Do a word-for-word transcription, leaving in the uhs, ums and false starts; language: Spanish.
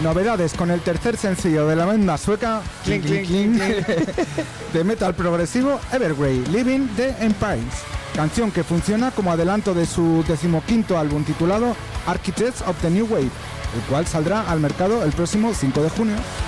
Novedades con el tercer sencillo de la banda sueca Clink, clink, clink, clink. de metal progresivo Evergrey, Living the Empires, canción que funciona como adelanto de su decimoquinto álbum titulado Architects of the New Wave, el cual saldrá al mercado el próximo cinco de junio.